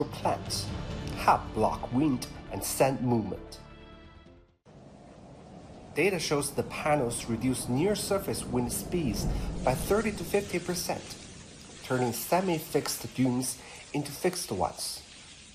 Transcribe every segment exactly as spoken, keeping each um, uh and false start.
plants help block wind and sand movement. Data shows the panels reduce near-surface wind speeds by thirty to fifty percent, turning semi-fixed dunes into fixed ones.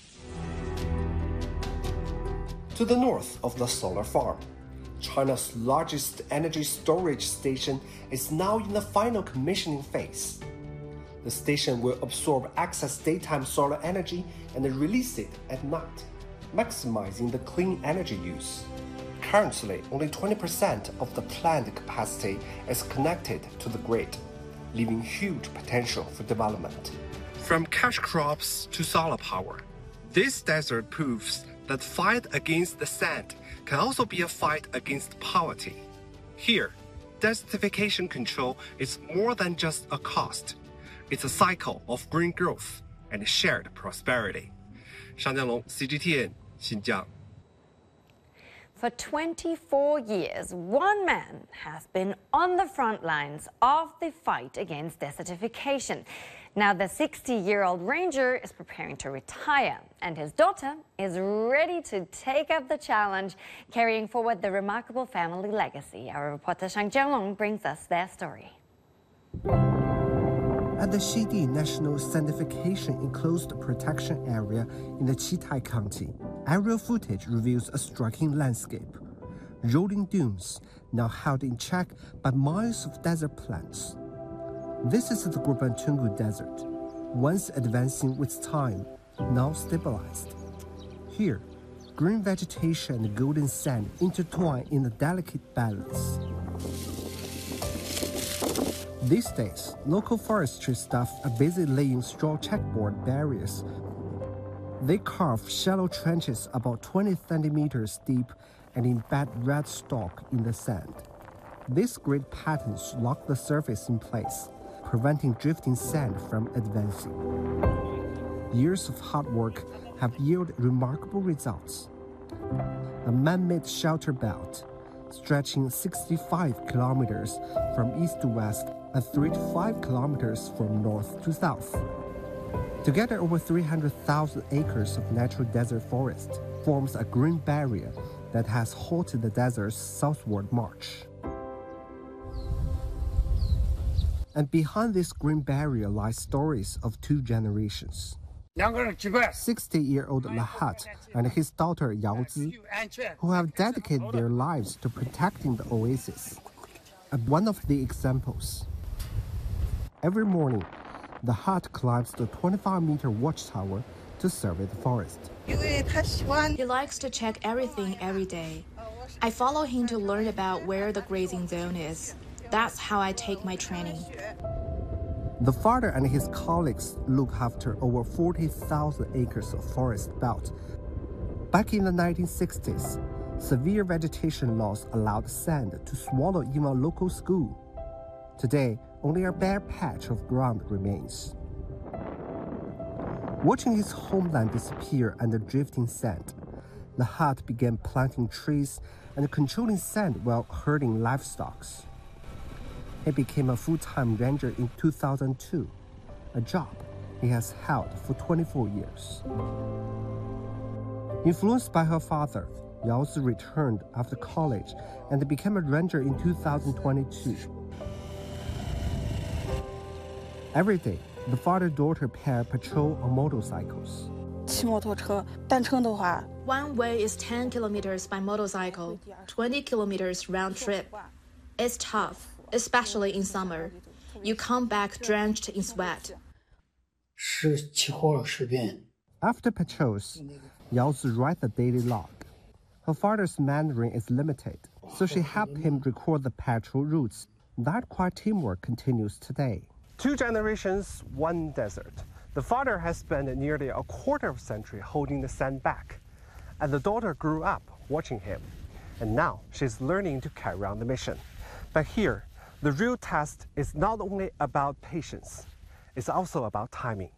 To the north of the solar farm, China's largest energy storage station is now in the final commissioning phase. The station will absorb excess daytime solar energy and release it at night, maximizing the clean energy use. Currently, only twenty percent of the plant capacity is connected to the grid, leaving huge potential for development. From cash crops to solar power, this desert proves that fight against the sand can also be a fight against poverty. Here, desertification control is more than just a cost. It's a cycle of green growth and shared prosperity. 尚江龙 C G T N 新疆。 For twenty-four years, one man has been on the front lines of the fight against desertification. Now the sixty-year-old ranger is preparing to retire, and his daughter is ready to take up the challenge, carrying forward the remarkable family legacy. Our reporter Shang Jianglong brings us their story. At the Shidi National Sandification Enclosed Protection Area in the Qitai County, aerial footage reveals a striking landscape. Rolling dunes, now held in check by miles of desert plants. This is the Gurbantungu Desert, once advancing with time, now stabilized. Here, green vegetation and golden sand intertwine in a delicate balance. These days, local forestry staff are busy laying straw checkboard barriers. They carve shallow trenches about twenty centimeters deep and embed red stalk in the sand. These grid patterns lock the surface in place, preventing drifting sand from advancing. Years of hard work have yielded remarkable results. A man-made shelter belt, stretching sixty-five kilometers from east to west and three to five kilometers from north to south. Together, over three hundred thousand acres of natural desert forest forms a green barrier that has halted the desert's southward march. And behind this green barrier lie stories of two generations. sixty-year-old Lahat and his daughter Yao Zi, who have dedicated their lives to protecting the oasis. And one of the examples. Every morning, the Lahat climbs the twenty-five meter watchtower to survey the forest. He likes to check everything every day. I follow him to learn about where the grazing zone is. That's how I take my training. The father and his colleagues look after over forty thousand acres of forest belt. Back in the nineteen sixties, severe vegetation loss allowed sand to swallow even a local school. Today, only a bare patch of ground remains. Watching his homeland disappear under drifting sand, Lahat began planting trees and controlling sand while herding livestock. He became a full-time ranger in two thousand two, a job he has held for twenty-four years. Influenced by her father, Yao Zi returned after college and became a ranger in two thousand twenty-two. Every day, the father-daughter pair patrol on motorcycles. One way is ten kilometers by motorcycle, twenty kilometers round trip. It's tough, especially in summer. You come back drenched in sweat. After patrols, Yao Zi writes a daily log. Her father's Mandarin is limited, so she helped him record the patrol routes. That quiet teamwork continues today. Two generations, one desert. The father has spent nearly a quarter of a century holding the sand back, and the daughter grew up watching him. And now she's learning to carry on the mission. But here, the real test is not only about patience, it's also about timing.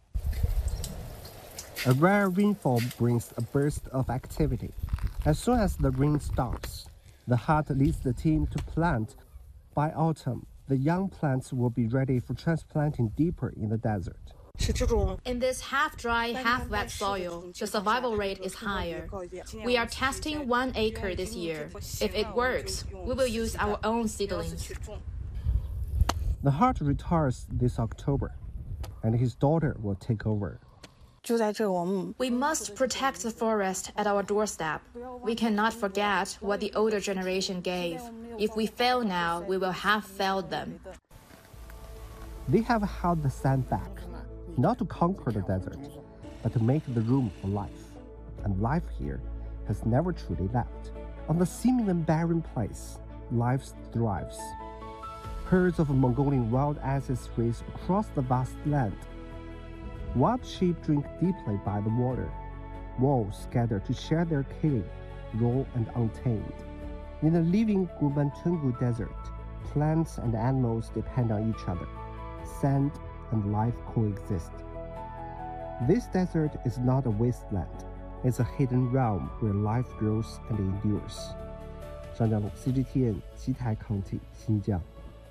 A rare rainfall brings a burst of activity. As soon as the rain stops, the Lahat leads the team to plant. By autumn, the young plants will be ready for transplanting deeper in the desert. In this half-dry, half-wet soil, the survival rate is higher. We are testing one acre this year. If it works, we will use our own seedlings. The heart retires this October, and his daughter will take over. We must protect the forest at our doorstep. We cannot forget what the older generation gave. If we fail now, we will have failed them. They have held the sand back, not to conquer the desert, but to make the room for life. And life here has never truly left. On the seemingly barren place, life thrives. Herds of Mongolian wild asses race across the vast land. Wild sheep drink deeply by the water. Wolves gather to share their killing, raw and untamed. In the living Gubantungu Desert, plants and animals depend on each other. Sand and life coexist. This desert is not a wasteland. It's a hidden realm where life grows and endures. 上江路 C G T N 西台 County 新疆。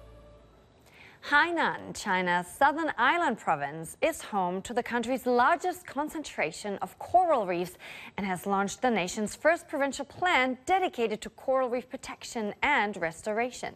Hainan, China's southern island province, is home to the country's largest concentration of coral reefs and has launched the nation's first provincial plan dedicated to coral reef protection and restoration.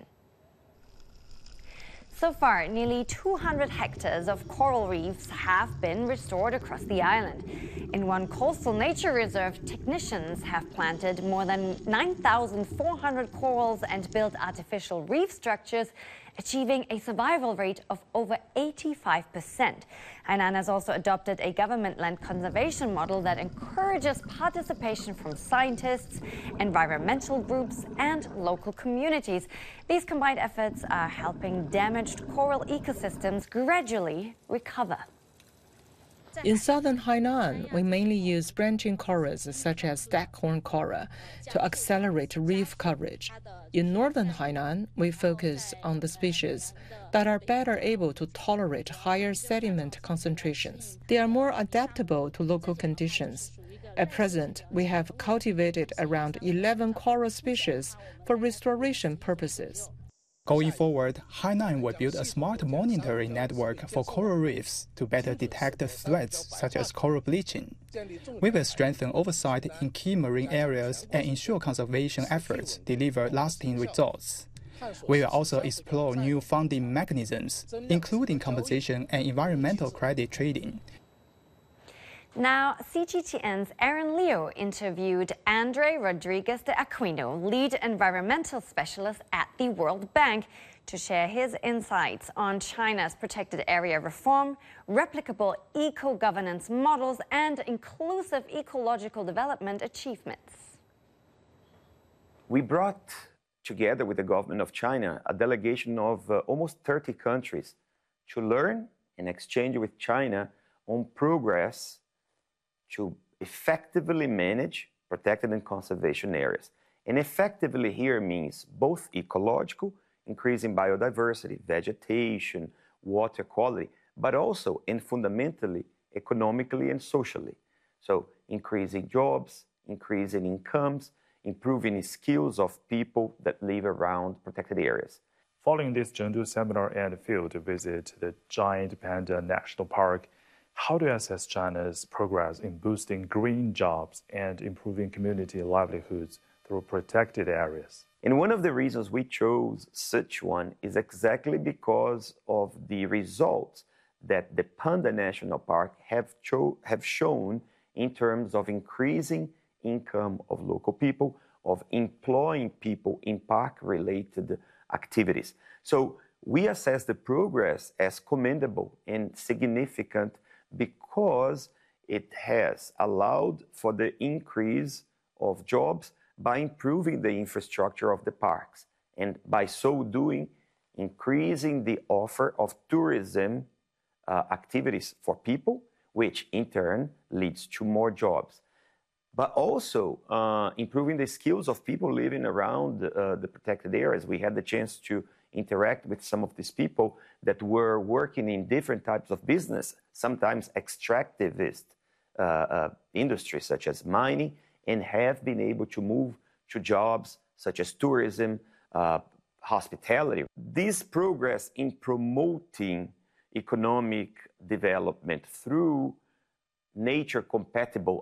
So far, nearly two hundred hectares of coral reefs have been restored across the island. In one coastal nature reserve, technicians have planted more than nine thousand four hundred corals and built artificial reef structures, achieving a survival rate of over eighty-five percent. Hainan has also adopted a government land conservation model that encourages participation from scientists, environmental groups, and local communities. These combined efforts are helping damaged coral ecosystems gradually recover. In southern Hainan, we mainly use branching corals such as staghorn coral to accelerate reef coverage. In northern Hainan, we focus on the species that are better able to tolerate higher sediment concentrations. They are more adaptable to local conditions. At present, we have cultivated around eleven coral species for restoration purposes. Going forward, Hainan will build a smart monitoring network for coral reefs to better detect threats such as coral bleaching. We will strengthen oversight in key marine areas and ensure conservation efforts deliver lasting results. We will also explore new funding mechanisms, including compensation and environmental credit trading. Now, C G T N's Aaron Liu interviewed Andre Rodriguez de Aquino, lead environmental specialist at the World Bank, to share his insights on China's protected area reform, replicable eco-governance models, and inclusive ecological development achievements. We brought together with the government of China a delegation of uh, almost thirty countries to learn and exchange with China on progress to effectively manage protected and conservation areas. And effectively here means both ecological, increasing biodiversity, vegetation, water quality, but also and fundamentally economically and socially. So increasing jobs, increasing incomes, improving skills of people that live around protected areas. Following this Chengdu seminar and field visit to the Giant Panda National Park, how do you assess China's progress in boosting green jobs and improving community livelihoods through protected areas? And one of the reasons we chose Sichuan is exactly because of the results that the Panda National Park have, cho- have shown in terms of increasing income of local people, of employing people in park-related activities. So we assess the progress as commendable and significant because it has allowed for the increase of jobs by improving the infrastructure of the parks, and by so doing, increasing the offer of tourism uh, activities for people, which in turn leads to more jobs. But also uh, improving the skills of people living around uh, the protected areas. We had the chance to interact with some of these people that were working in different types of business, sometimes extractivist uh, uh, industries such as mining, and have been able to move to jobs such as tourism, uh, hospitality. This progress in promoting economic development through nature-compatible